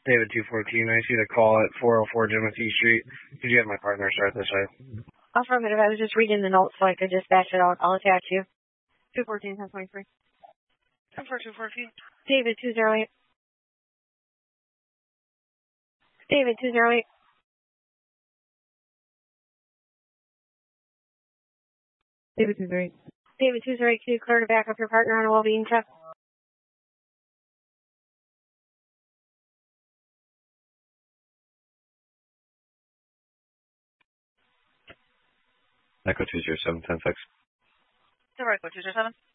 David 214. I see the call at 404 Timothy Street. Could you have my partner start this way? Affirmative. I was just reading the notes so I could dispatch it out. I'll attach you. 214, 1023. 214. David 208. David 208. David 208. David 208, can you clear to back up your partner on a well-being check? Echo 207, 10-6. Echo 207.